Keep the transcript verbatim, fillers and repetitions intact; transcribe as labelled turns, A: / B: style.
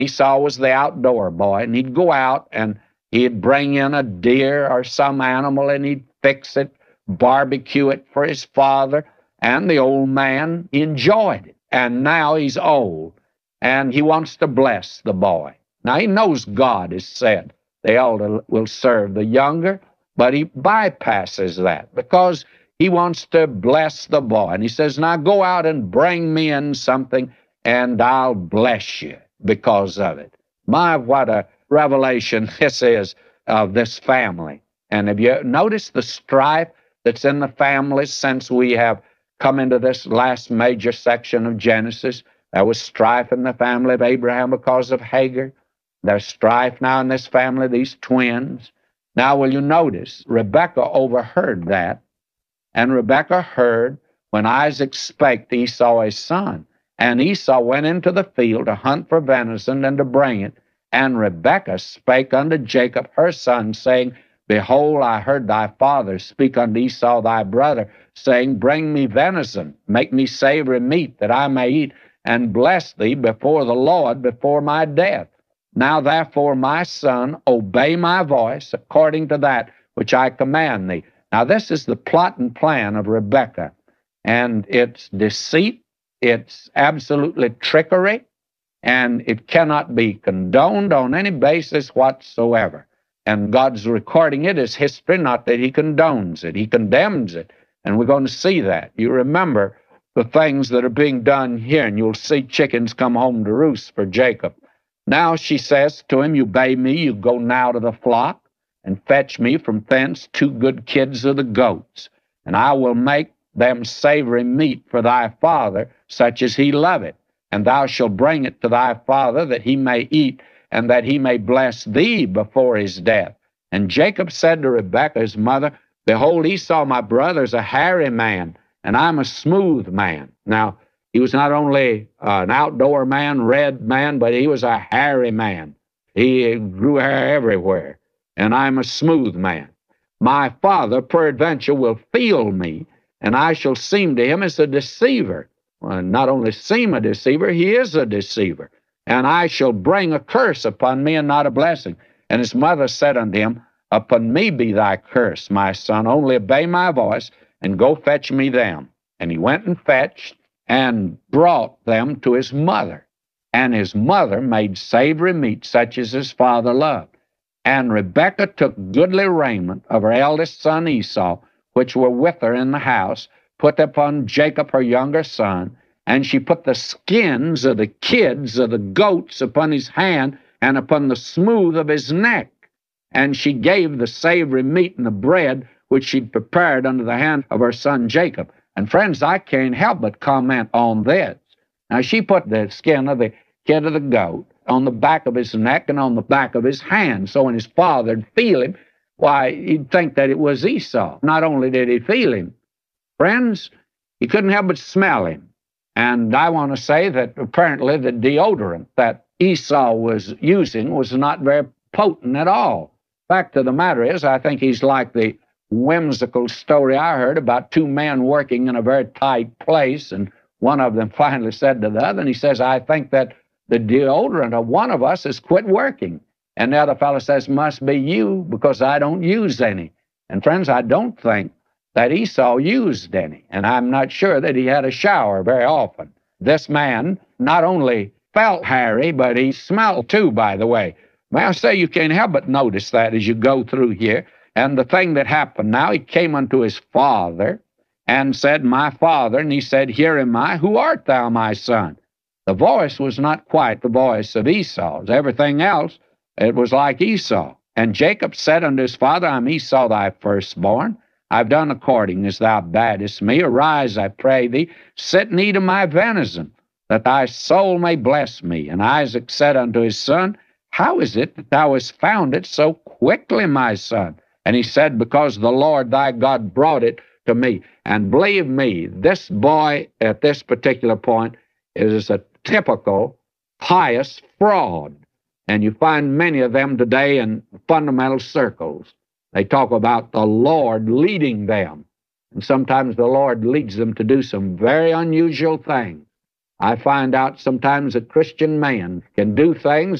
A: Esau was the outdoor boy, and he'd go out and he'd bring in a deer or some animal, and he'd fix it, barbecue it for his father, and the old man enjoyed it. And now he's old, and he wants to bless the boy. Now, he knows God has said the elder will serve the younger, but he bypasses that because he wants to bless the boy. And he says, now go out and bring me in something, and I'll bless you because of it. My, what a revelation this is of this family. And have you noticed the strife that's in the families since we have come into this last major section of Genesis? There was strife in the family of Abraham because of Hagar. There's strife now in this family, these twins. Now, will you notice, Rebekah overheard that, and Rebekah heard when Isaac spake to Esau his son. And Esau went into the field to hunt for venison and to bring it. And Rebekah spake unto Jacob her son, saying, Behold, I heard thy father speak unto Esau thy brother, saying, Bring me venison, make me savory meat, that I may eat, and bless thee before the Lord before my death. Now therefore, my son, obey my voice according to that which I command thee. Now this is the plot and plan of Rebekah, and it's deceit, it's absolutely trickery, and it cannot be condoned on any basis whatsoever. And God's recording it as history, not that he condones it. He condemns it, and we're going to see that. You remember the things that are being done here, and you'll see chickens come home to roost for Jacob. Now she says to him, You obey me, you go now to the flock, and fetch me from thence two good kids of the goats, and I will make them savory meat for thy father, such as he loveth. And thou shalt bring it to thy father, that he may eat, and that he may bless thee before his death. And Jacob said to Rebekah his mother, Behold, Esau my brother is a hairy man, and I'm a smooth man. Now, he was not only uh, an outdoor man, red man, but he was a hairy man. He grew hair everywhere, and I'm a smooth man. My father, peradventure, will feel me, and I shall seem to him as a deceiver. Well, not only seem a deceiver, he is a deceiver. And I shall bring a curse upon me and not a blessing. And his mother said unto him, Upon me be thy curse, my son, only obey my voice, and go fetch me them. And he went and fetched, and brought them to his mother. And his mother made savory meat, such as his father loved. And Rebekah took goodly raiment of her eldest son Esau, which were with her in the house, put upon Jacob her younger son, and she put the skins of the kids of the goats upon his hand and upon the smooth of his neck. And she gave the savory meat and the bread which she'd prepared under the hand of her son Jacob. And friends, I can't help but comment on this. Now, she put the skin of the kid of the goat on the back of his neck and on the back of his hand, so when his father'd feel him, why, he'd think that it was Esau. Not only did he feel him, friends, he couldn't help but smell him. And I want to say that apparently the deodorant that Esau was using was not very potent at all. Fact of the matter is, I think he's like the whimsical story I heard about two men working in a very tight place, and one of them finally said to the other, and he says, I think that the deodorant of one of us has quit working. And the other fellow says, must be you, because I don't use any. And friends, I don't think that Esau used any, and I'm not sure that he had a shower very often. This man not only felt hairy, but he smelled too, by the way. May I say, you can't help but notice that as you go through here. And the thing that happened now, he came unto his father and said, My father, and he said, Here am I, who art thou, my son? The voice was not quite the voice of Esau's. Everything else, it was like Esau. And Jacob said unto his father, I'm Esau thy firstborn. I've done according as thou badest me. Arise, I pray thee, sit and eat of my venison, that thy soul may bless me. And Isaac said unto his son, How is it that thou hast found it so quickly, my son? And he said, Because the Lord thy God brought it to me. And believe me, this boy at this particular point is a typical pious fraud. And you find many of them today in fundamental circles. They talk about the Lord leading them. And sometimes the Lord leads them to do some very unusual things. I find out sometimes a Christian man can do things